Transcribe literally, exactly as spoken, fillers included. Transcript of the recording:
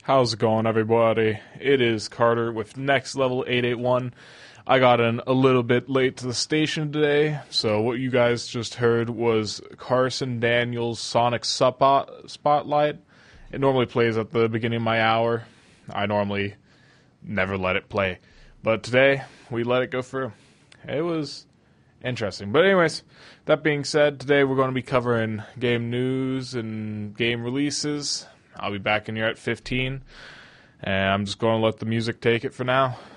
How's it going, everybody? It is Carter with Next Level eight eight one. I got in a little bit late to the station today, so what you guys just heard was Carson Daniels' Sonic Spot- Spotlight. It normally plays at the beginning of my hour. I normally never let it play, but today we let it go through. It was interesting. But anyways, that being said, today we're going to be covering game news and game releases. I'll be back in here at fifteen, and I'm just going to let the music take it for now.